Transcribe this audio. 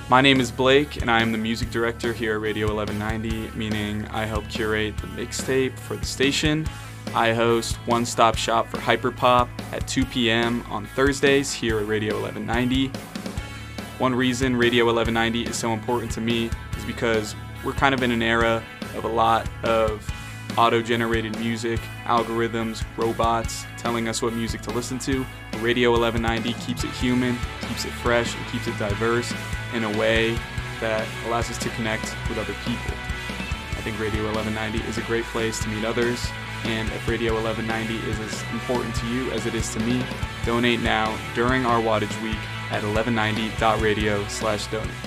My name is Blake, and I am the music director here at Radio 1190, meaning I help curate the mixtape for the station. I host One Stop Shop for Hyperpop at 2 p.m. on Thursdays here at Radio 1190. One reason Radio 1190 is so important to me is because we're kind of in an era of a lot of auto-generated music, algorithms, robots telling us what music to listen to. Radio 1190 keeps it human, keeps it fresh, and keeps it diverse in a way that allows us to connect with other people. I think Radio 1190 is a great place to meet others, and if Radio 1190 is as important to you as it is to me, donate now during our Wattage Week at 1190.radio/donate.